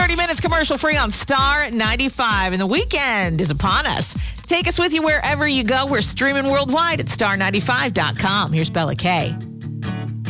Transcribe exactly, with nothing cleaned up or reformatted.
thirty minutes commercial free on Star ninety-five, and the weekend is upon us. Take us with you wherever you go. We're streaming worldwide at star ninety-five dot com. Here's Bella Kay.